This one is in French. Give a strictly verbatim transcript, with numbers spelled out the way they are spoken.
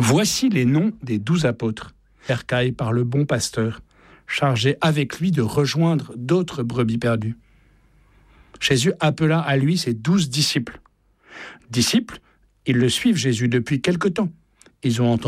Voici les noms des douze apôtres, percaillés par le bon pasteur, chargé avec lui de rejoindre d'autres brebis perdues. Jésus appela à lui ses douze disciples. Disciples, ils le suivent Jésus depuis quelque temps. Ils ont entendu